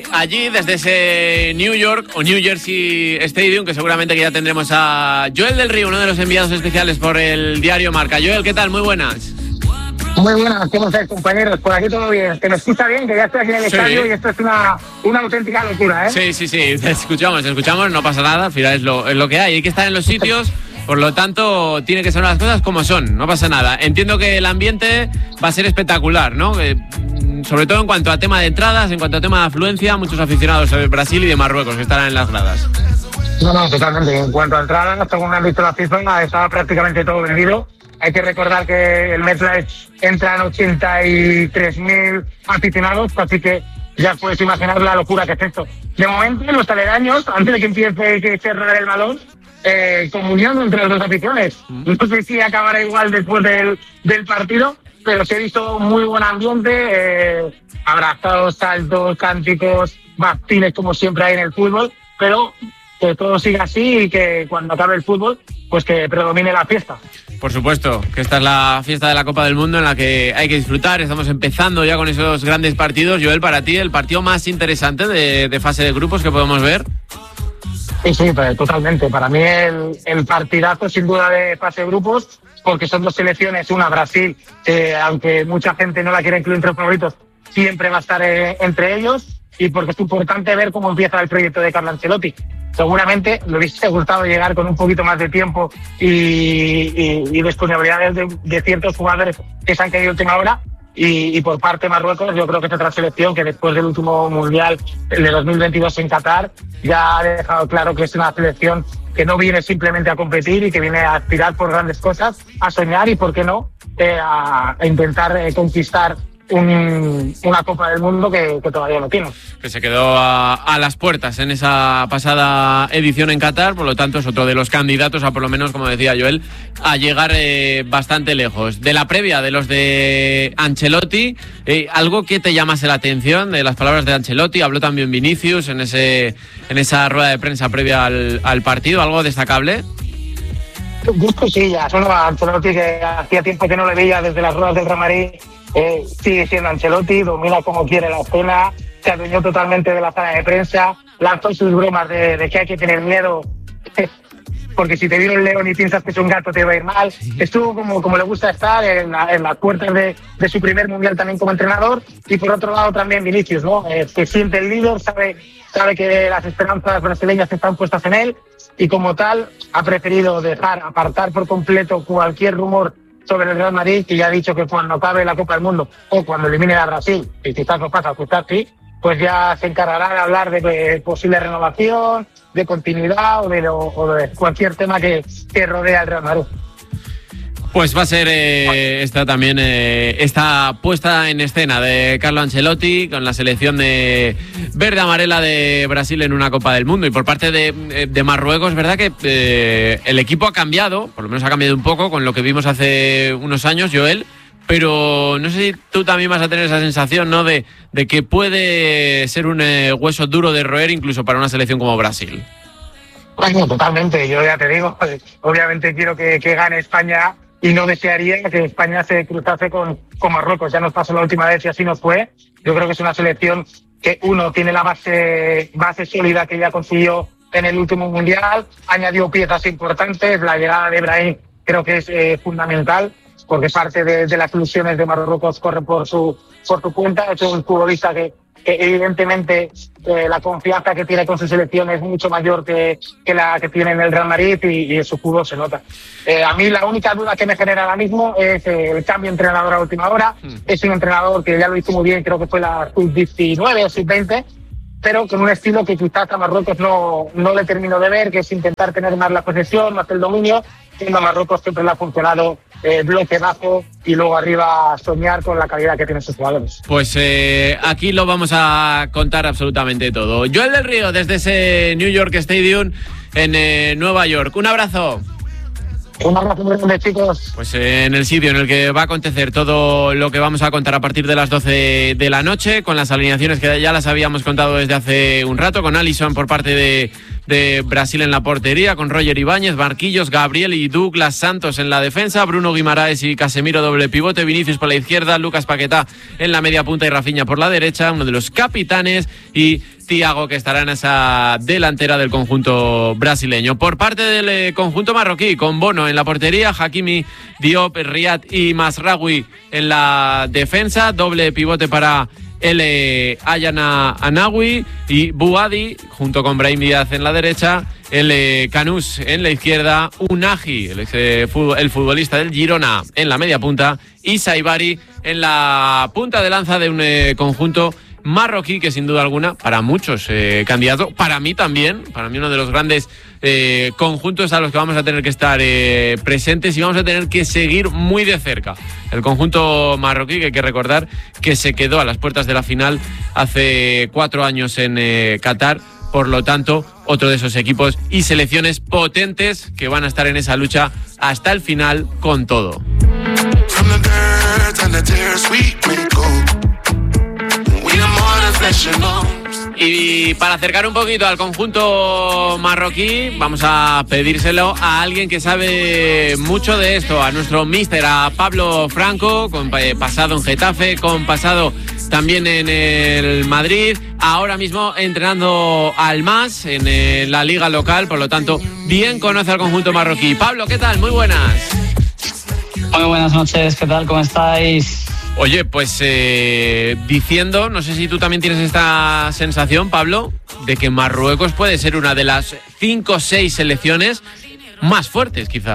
Allí, desde ese New York o New Jersey Stadium, que seguramente que ya tendremos a Joel del Río, uno de los enviados especiales por el diario Marca. Joel, ¿qué tal? Muy buenas. Muy buenas, ¿cómo estáis, compañeros? Por aquí todo bien. Que nos escucha bien, que ya estoy aquí en el estadio y esto es una auténtica locura, ¿eh? Sí, te escuchamos, no pasa nada, al final es lo que hay que estar en los sitios, por lo tanto tiene que ser las cosas como son, no pasa nada. Entiendo que el ambiente va a ser espectacular, ¿no? Sobre todo en cuanto a tema de entradas, en cuanto a tema de afluencia, muchos aficionados de Brasil y de Marruecos que estarán en las gradas. No, totalmente. En cuanto a entradas, según han visto la FIFA, estaba prácticamente todo vendido. Hay que recordar que el MetLife entran 83.000 aficionados, así que ya puedes imaginar la locura que es esto. De momento, en los aledaños, antes de que empiece a rodar el balón, comunión entre las dos aficiones. No sé si acabará igual después del partido, pero sí he visto muy buen ambiente, abrazados, saltos, cánticos, bastines como siempre hay en el fútbol, pero que todo siga así y que cuando acabe el fútbol, pues que predomine la fiesta. Por supuesto, que esta es la fiesta de la Copa del Mundo en la que hay que disfrutar. Estamos empezando ya con esos grandes partidos. Joel, para ti, el partido más interesante de fase de grupos que podemos ver. Sí, totalmente. Para mí el partidazo sin duda de fase de grupos, porque son dos selecciones, una Brasil, aunque mucha gente no la quiere incluir entre los favoritos, siempre va a estar entre ellos, y porque es importante ver cómo empieza el proyecto de Carlo Ancelotti. Seguramente le hubiese gustado llegar con un poquito más de tiempo y disponibilidades de ciertos jugadores que se han caído última hora. Y por parte de Marruecos, yo creo que es otra selección que después del último Mundial, el de 2022 en Qatar, ya ha dejado claro que es una selección que no viene simplemente a competir y que viene a aspirar por grandes cosas, a soñar y, ¿por qué no?, a intentar conquistar una Copa del Mundo que todavía no tiene. Que se quedó a las puertas en esa pasada edición en Qatar, por lo tanto es otro de los candidatos a, por lo menos, como decía Joel, a llegar bastante lejos. De la previa de los de Ancelotti, ¿algo que te llamase la atención de las palabras de Ancelotti? Habló también Vinicius en esa rueda de prensa previa al partido, ¿algo destacable? Justo sí, ya solo a Ancelotti, que hacía tiempo que no le veía desde las ruedas del Real Madrid. Sigue siendo Ancelotti, domina como quiere la escena, se adueñó totalmente de la sala de prensa, lanzó sus bromas de que hay que tener miedo, porque si te viene un león y piensas que es un gato te va a ir mal. Estuvo como le gusta estar en las puertas de su primer mundial también como entrenador, y por otro lado también Vinicius, ¿no? Que siente el líder, sabe que las esperanzas brasileñas están puestas en él, y como tal ha preferido apartar por completo cualquier rumor sobre el Real Madrid, que ya ha dicho que cuando acabe la Copa del Mundo o cuando elimine a Brasil, y quizás no pasa, quizás sí, pues ya se encargará de hablar de posible renovación, de continuidad o de cualquier tema que rodea al Real Madrid. Pues va a ser esta también esta puesta en escena de Carlo Ancelotti con la selección de verde-amarela de Brasil en una Copa del Mundo. Y por parte de Marruecos, ¿verdad que el equipo ha cambiado? Por lo menos ha cambiado un poco con lo que vimos hace unos años, Joel. Pero no sé si tú también vas a tener esa sensación, ¿no?, de que puede ser un hueso duro de roer incluso para una selección como Brasil. Bueno, totalmente. Yo ya te digo, obviamente quiero que gane España. Y no desearía que España se cruzase con Marruecos. Ya nos pasó la última vez y así nos fue. Yo creo que es una selección que, uno, tiene la base sólida que ya consiguió en el último Mundial. Añadió piezas importantes. La llegada de Brahim creo que es fundamental, porque parte de las ilusiones de Marruecos corre por su cuenta. Es un futbolista que evidentemente la confianza que tiene con su selección es mucho mayor que la que tiene en el Real Madrid, y en su fútbol se nota. A mí la única duda que me genera ahora mismo es el cambio de entrenador a última hora. Es un entrenador que ya lo hizo muy bien, creo que fue la sub-19 o sub-20, pero con un estilo que quizás a Marruecos no le termino de ver, que es intentar tener más la posesión, más el dominio, siendo a Marruecos siempre le ha funcionado bloque bajo y luego arriba soñar con la calidad que tienen sus jugadores. Pues aquí lo vamos a contar absolutamente todo. Joel del Río, desde ese New York Stadium en Nueva York. Un abrazo. Un abrazo muy grande, chicos. Pues en el sitio en el que va a acontecer todo lo que vamos a contar a partir de las 12 de la noche, con las alineaciones que ya las habíamos contado desde hace un rato, con Alisson por parte de de Brasil en la portería, con Roger Ibáñez, Marquinhos, Gabriel y Douglas Santos en la defensa, Bruno Guimaraes y Casemiro doble pivote, Vinicius por la izquierda, Lucas Paquetá en la media punta y Rafinha por la derecha, uno de los capitanes, y Thiago, que estará en esa delantera del conjunto brasileño. Por parte del conjunto marroquí, con Bono en la portería, Hakimi, Diop, Riyad y Mazraoui en la defensa, doble pivote para el Ayana Anawi y Bouhaddi junto con Brahim Díaz en la derecha, el Canús en la izquierda, Unagi, el futbolista del Girona, en la media punta, y Saibari en la punta de lanza de un conjunto marroquí que sin duda alguna para muchos candidato, para mí también, para mí uno de los grandes conjuntos a los que vamos a tener que estar presentes y vamos a tener que seguir muy de cerca. El conjunto marroquí, que hay que recordar que se quedó a las puertas de la final hace 4 años en Qatar. Por lo tanto, otro de esos equipos y selecciones potentes que van a estar en esa lucha hasta el final con todo. Y para acercar un poquito al conjunto marroquí, vamos a pedírselo a alguien que sabe mucho de esto, a nuestro míster, a Pablo Franco, con pasado en Getafe, con pasado también en el Madrid, ahora mismo entrenando al MAS en la liga local, por lo tanto, bien conoce al conjunto marroquí. Pablo, ¿qué tal? Muy buenas. Muy buenas noches, ¿qué tal? ¿Cómo estáis? Oye, pues diciendo, no sé si tú también tienes esta sensación, Pablo, de que Marruecos puede ser una de las 5 o 6 selecciones más fuertes, quizá.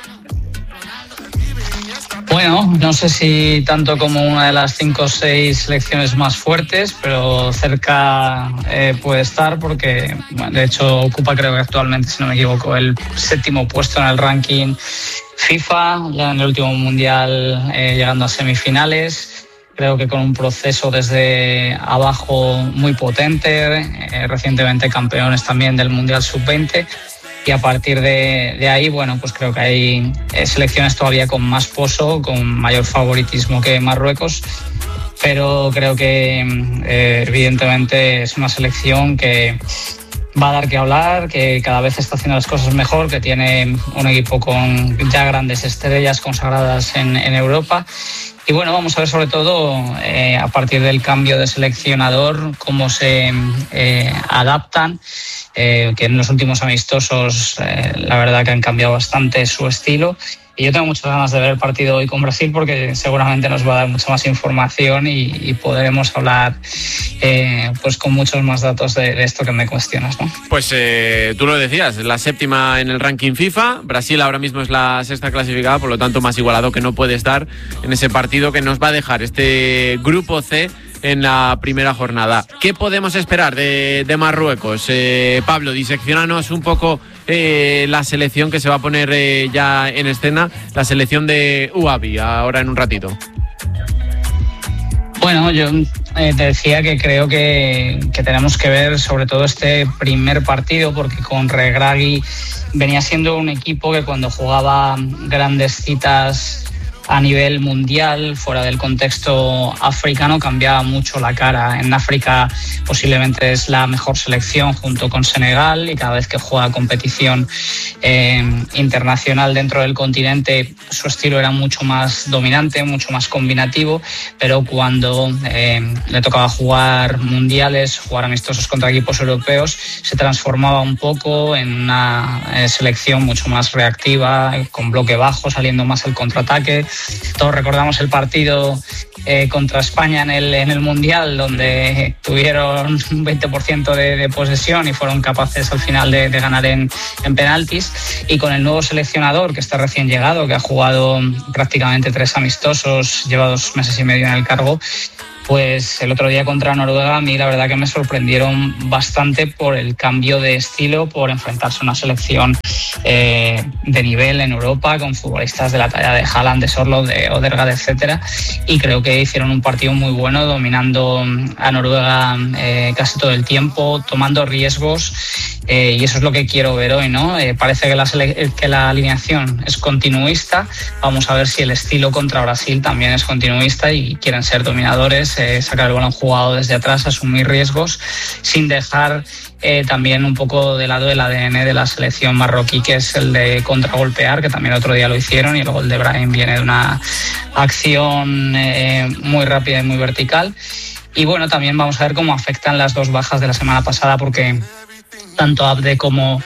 Bueno, no sé si tanto como una de las 5 o 6 selecciones más fuertes, pero cerca puede estar porque, bueno, de hecho, ocupa, creo que actualmente, si no me equivoco, el 7º puesto en el ranking FIFA, ya en el último mundial llegando a semifinales. Creo que con un proceso desde abajo muy potente, recientemente campeones también del Mundial Sub-20. Y a partir de ahí, bueno, pues creo que hay selecciones todavía con más pozo, con mayor favoritismo que Marruecos, pero creo que evidentemente es una selección que va a dar que hablar, que cada vez está haciendo las cosas mejor, que tiene un equipo con ya grandes estrellas consagradas en Europa. Y bueno, vamos a ver sobre todo a partir del cambio de seleccionador cómo se adaptan, que en los últimos amistosos la verdad que han cambiado bastante su estilo. Y yo tengo muchas ganas de ver el partido hoy con Brasil porque seguramente nos va a dar mucha más información y podremos hablar pues con muchos más datos de esto que me cuestionas, ¿no? Pues tú lo decías, la 7ª en el ranking FIFA. Brasil ahora mismo es la 6ª clasificada, por lo tanto más igualado que no puede estar en ese partido que nos va a dejar este grupo C en la primera jornada. ¿Qué podemos esperar de Marruecos? Pablo, disecciónanos un poco la selección que se va a poner ya en escena, la selección de Bouhaddi, ahora en un ratito. Bueno, yo te decía que creo que tenemos que ver sobre todo este primer partido, porque con Regragui venía siendo un equipo que cuando jugaba grandes citas a nivel mundial, fuera del contexto africano, cambiaba mucho la cara. En África posiblemente es la mejor selección junto con Senegal, y cada vez que juega competición internacional dentro del continente su estilo era mucho más dominante, mucho más combinativo, pero cuando le tocaba jugar mundiales, jugar amistosos contra equipos europeos, se transformaba un poco en una selección mucho más reactiva, con bloque bajo, saliendo más al contraataque. Todos recordamos el partido contra España en el Mundial, donde tuvieron un 20% de posesión y fueron capaces al final de ganar en penaltis. Y con el nuevo seleccionador, que está recién llegado, que ha jugado prácticamente 3 amistosos, lleva 2 meses y medio en el cargo, pues el otro día contra Noruega a mí la verdad que me sorprendieron bastante por el cambio de estilo, por enfrentarse a una selección de nivel en Europa, con futbolistas de la talla de Haaland, de Sorloth, de Odegaard, etcétera, y creo que hicieron un partido muy bueno, dominando a Noruega casi todo el tiempo, tomando riesgos, y eso es lo que quiero ver hoy, ¿no? Parece que la alineación es continuista. Vamos a ver si el estilo contra Brasil también es continuista y quieren ser dominadores sacar el balón jugado desde atrás, asumir riesgos, sin dejar también un poco de lado el ADN de la selección marroquí, que es el de contragolpear, que también otro día lo hicieron, y el gol de Brahim viene de una acción muy rápida y muy vertical. Y bueno, también vamos a ver cómo afectan las dos bajas de la semana pasada, porque tanto Abde como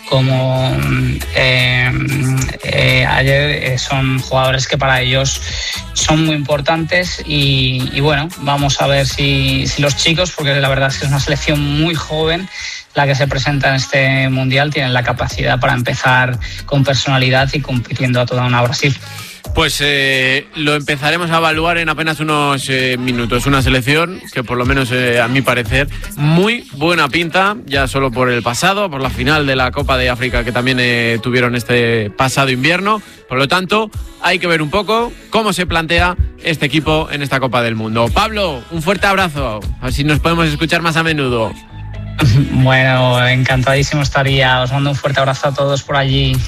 ayer son jugadores que para ellos son muy importantes, y bueno, vamos a ver si los chicos, porque la verdad es que es una selección muy joven la que se presenta en este mundial, tienen la capacidad para empezar con personalidad y compitiendo a toda una Brasil. Pues lo empezaremos a evaluar en apenas unos minutos. Una selección que, por lo menos a mi parecer, muy buena pinta, ya solo por el pasado, por la final de la Copa de África que también tuvieron este pasado invierno. Por lo tanto, hay que ver un poco cómo se plantea este equipo en esta Copa del Mundo. Pablo, un fuerte abrazo, a ver si nos podemos escuchar más a menudo. Bueno, encantadísimo estaría. Os mando un fuerte abrazo a todos por allí.